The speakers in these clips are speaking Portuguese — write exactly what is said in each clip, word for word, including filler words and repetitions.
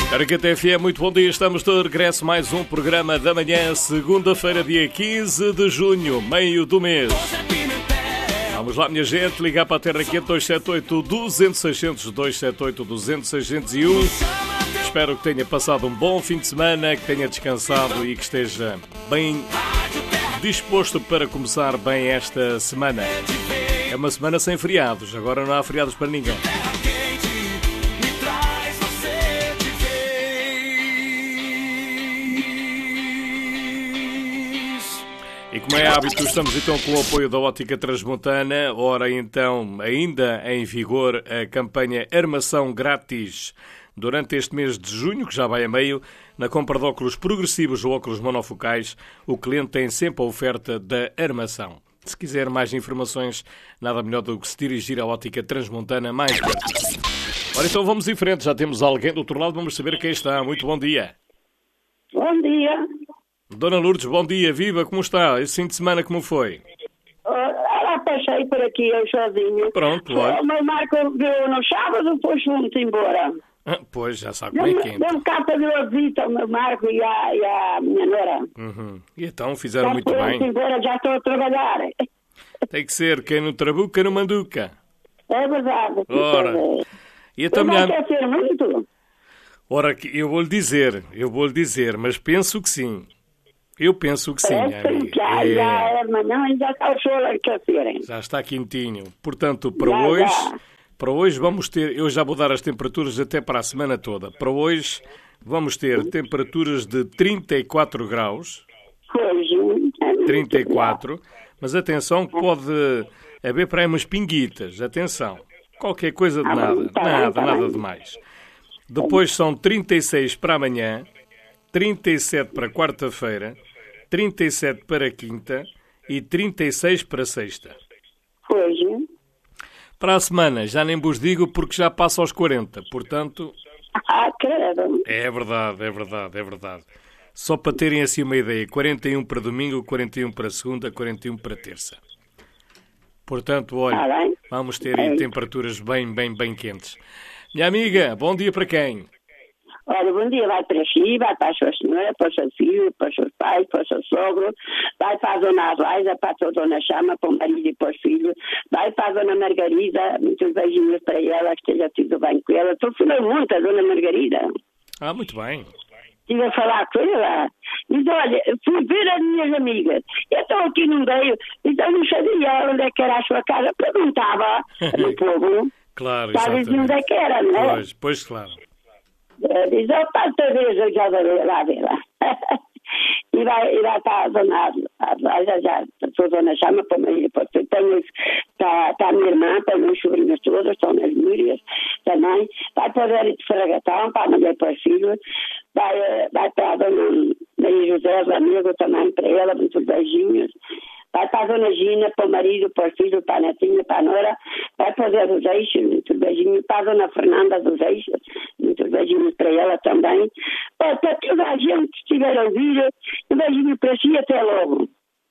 Aracate F M, muito bom dia, estamos de regresso, mais um programa da manhã, segunda-feira, dia quinze de junho, meio do mês. Vamos lá, minha gente, ligar para a Terra Quente dois sete oito, dois zero zero, seis zero zero, dois sete oito, dois zero zero, seis zero um. Espero que tenha passado um bom fim de semana, que tenha descansado e que esteja bem disposto para começar bem esta semana. É uma semana sem feriados, agora não há feriados para ninguém. E como é hábito, estamos então com o apoio da Ótica Transmontana. Ora então, ainda em vigor a campanha Armação Grátis durante este mês de junho, que já vai a meio. Na compra de óculos progressivos ou óculos monofocais, o cliente tem sempre a oferta da armação. Se quiser mais informações, nada melhor do que se dirigir à Ótica Transmontana mais perto. Ora então vamos em frente, já temos alguém do outro lado, vamos saber quem está. Muito bom dia. Bom dia. Dona Lourdes, bom dia, viva, como está? Esse fim de semana como foi? Ela passei por aqui, eu sozinho. Pronto, olha. O meu Marco veio no sábado, depois fomos embora. Ah, pois, já sabe como é que é. Deu-me cá para ver a visita ao meu Marco e à, e à minha nora. Uhum. E então, fizeram Já muito bem. embora, já estou a trabalhar. Tem que ser, quem não trabuca não manduca. É verdade. Ora, e então, não minha... quer ser muito? Ora, eu vou-lhe dizer, eu vou-lhe dizer, mas penso que sim. Eu penso que sim, é, minha amiga. Já, é... já é amanhã e já está o sol a aquecerem. Já está quentinho. Portanto, para Já, hoje, já. para hoje vamos ter, eu já vou dar as temperaturas até para a semana toda. Para hoje vamos ter temperaturas de trinta e quatro graus. Pois, é trinta e quatro. Mas atenção que pode haver para aí umas pinguitas. Atenção. Qualquer coisa de Ah, nada. tá bem, Nada, tá nada bem. de mais. Depois são trinta e seis para amanhã, trinta e sete para quarta-feira, trinta e sete para quinta e trinta e seis para sexta. Pois, Para a semana, já nem vos digo porque já passa aos quarenta. Portanto, ah, credo. é verdade, é verdade, é verdade. Só para terem assim uma ideia, quarenta e um para domingo, quarenta e um para segunda, quarenta e um para terça. Portanto, Tá olha, bem. vamos ter aí temperaturas bem, bem, bem quentes. Minha amiga, bom dia para quem? Olha, bom dia, vai para si, vai para a sua senhora, para o seu filho, para os seus pais, para o seu sogro, vai para a dona Adelaida, para a sua dona Chama, para o marido e para os filhos, vai para a dona Margarida, muitos beijinhos para ela, que esteja tudo bem com ela. Estou falando muito a dona Margarida. Ah, muito bem. Estive a falar com ela. Diz, olha, fui ver as minhas amigas. Eu estou aqui no meio, então não sabia onde é que era a sua casa. Perguntava no povo. Claro, Sabes exatamente. onde é que era, não é? Pois, pois, claro. Diz, oh, tanta vez eu já vou lá ver lá. e, vai, e vai para a dona Adelaida, já, a dona Chama, para mim, tenho, está, está a minha irmã, tenho os sobrinhos todos, estão nas Múrias também, vai para a Vera de Fragatão, para a mulher e para os filhos, vai, vai para a dona Maria José, o amigo também, para ela, muitos beijinhos. Vai para a dona Gina, para o marido, para os filhos, para a netinha, para a nora. Vai para o Zé dos Eixos, muitos beijinhos. Para a dona Fernanda dos Eixos, muitos beijinhos para ela também. Para, para toda a gente que estiver a ouvir, um beijinho para si, até logo.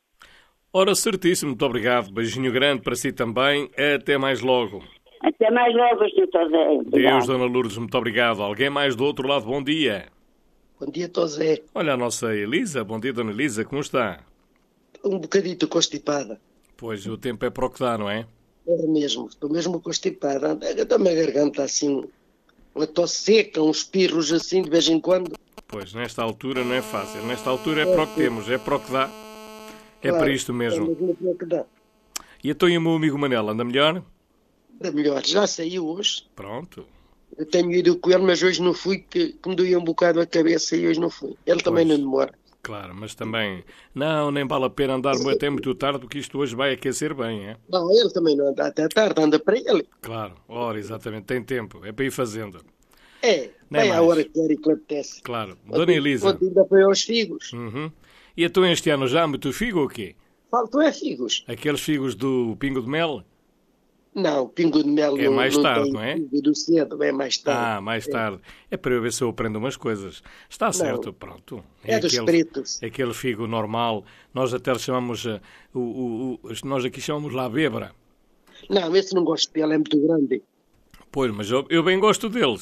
Ora, certíssimo, muito obrigado. Beijinho grande para si também. Até mais logo. Até mais logo, senhor José. Deus, Dona Lourdes, muito obrigado. Alguém mais do outro lado, bom dia. Bom dia, Tosé. Olha a nossa Elisa. Bom dia, Dona Elisa, como está? Um bocadito constipada. Pois, o tempo é para o que dá, não é? É mesmo, estou mesmo constipada. Está-me a garganta assim, uma tosse seca, uns espirros assim de vez em quando. Pois, nesta altura não é fácil. Nesta altura é para o que temos, é para o que dá. É Claro, para isto mesmo. É mesmo para o que dá. E então e o meu amigo Manel, anda melhor? É melhor, já saiu hoje. Pronto. Eu tenho ido com ele, mas hoje não fui, que, que me doía um bocado a cabeça e hoje não fui. Ele também Pois. não demora. Claro, mas também... Não, nem vale a pena andar até muito tarde, porque isto hoje vai aquecer bem, é? Não, ele também não anda até tarde, anda para ele. Claro, ora, exatamente, tem tempo, é para ir fazendo. É, Nem vai à mais. hora que quer e que lhe apetece. Claro. Dona Elisa. Ontem ainda foi aos figos. Uhum. E então este ano já há muito figo ou quê? Faltam é figos. Aqueles figos do Pingo de Mel? Não, pingo de mel É não, mais não tarde, tem não é? pingo do cedo, é mais tarde. Ah, mais tarde. É para eu ver se eu aprendo umas coisas. Está certo, pronto. É dos pretos. Aquele figo normal. Nós até lhe chamamos, uh, o, o, o, nós aqui chamamos lá bebra. Não, esse não gosto dele, é muito grande. Pois, mas eu, eu bem gosto deles.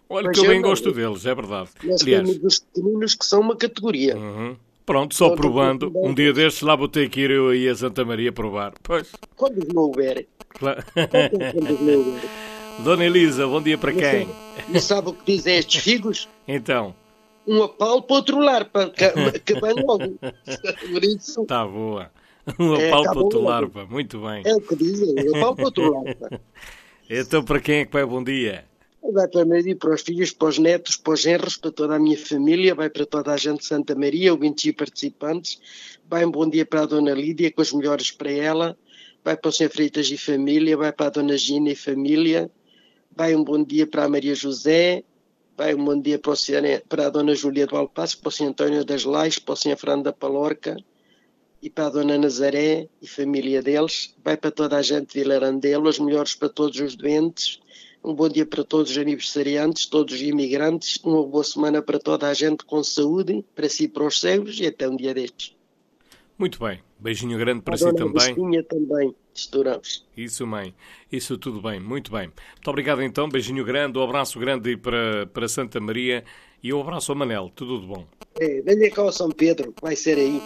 Olha Mas que eu eu bem não- gosto deles, é verdade. Nós Aliás, temos os pequeninos que são uma categoria. uhum. Pronto, só Não, não, provando. não, não. Um dia destes lá vou ter que ir eu aí a Santa Maria provar. Pois, Quando não houver. claro. Quando não houver. Dona Elisa, bom dia para quem? E sabe o que dizem estes figos? Então, Um a pau para outro lar, para que, que bem logo. Por isso, está boa. Um É, apalo tá para o bom, tular, tá pá. Muito bem. é o que dizem, um a pau para outro lar. Pá. Então, para quem é que vai bom dia? Vai para a Maria, para os filhos, para os netos, para os genros, para toda a minha família, vai para toda a gente de Santa Maria, ouvintes e participantes. Vai um bom dia para a Dona Lídia, com as melhores para ela. Vai para o senhor Freitas e família, vai para a Dona Gina e família. Vai um bom dia para a Maria José. Vai um bom dia para, o senhor, para a Dona Júlia do Alpaço, para o senhor António das Lais, para o senhor Fernando da Palorca e para a Dona Nazaré e família deles. Vai para toda a gente de Vilarandelo, as melhores para todos os doentes. Um bom dia para todos os aniversariantes, todos os imigrantes. Uma boa semana para toda a gente com saúde, para si e para os cegos, e até um dia destes. Muito bem. Beijinho grande para a si Dona também. Agostinha também, estouramos. Isso, mãe. Isso tudo bem. Muito bem. Muito obrigado, então. Beijinho grande. Um abraço grande para, para Santa Maria. E um abraço ao Manel. Tudo de bom. É, venha cá ao São Pedro, que vai ser aí.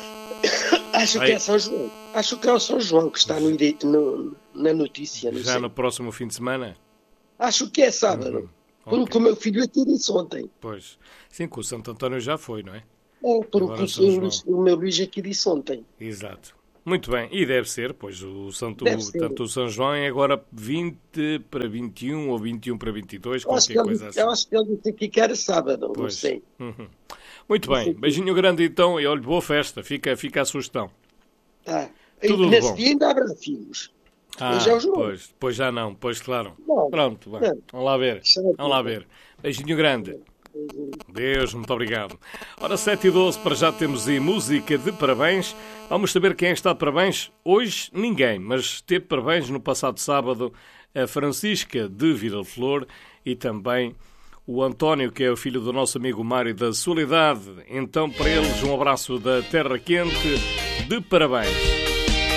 Acho Aí. que é São João. Acho que é o São João que está no, no- na notícia. Não Já sei. no próximo fim de semana? Acho que é sábado. Ok. Porque o meu filho aqui disse ontem. Pois. Sim, que o Santo António já foi, não é? É, porque Agora o, São João. Luís- o meu Luís aqui disse ontem. Exato. Muito bem. E deve ser, pois o Santo, Deve ser. tanto o São João é agora vinte para vinte e um ou vinte e um para vinte e dois, Eu acho, que qualquer ele, coisa assim. eu acho que ele disse aqui que era sábado, não Pois. sei. Uhum. Muito bem. Beijinho grande então e olha, boa festa. Fica, fica a sugestão. Tá. Tudo E de nesse bom. dia ainda haverá filhos. Ah, Hoje é o João. pois, pois já não, pois claro. Não. Pronto, bem. Não. Vamos lá ver. Certo. Vamos lá ver. Beijinho grande. Deus, muito obrigado. Ora, sete e doze, para já temos aí música de parabéns. Vamos saber quem é que está de parabéns. Hoje, ninguém, mas teve parabéns no passado sábado a Francisca de Vila Flor e também o António, que é o filho do nosso amigo Mário da Soledade. Então, para eles, um abraço da Terra Quente de parabéns.